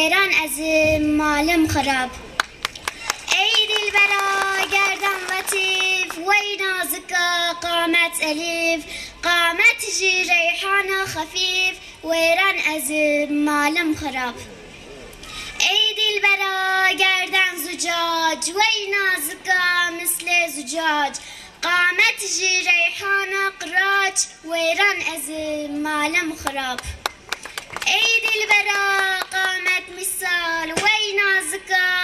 ایران از مالم خراب. ای دلبرا گردن لطیف وی نازکا قامت الیف قامت جی ریحان خفیف ویران از مالم خراب. ای دلبرا گردن زجاج وی نازکا مثل زجاج قامت جی ریحان قراج ویران از مالم خراب. ای دلبرا قامت مثال وی نازکا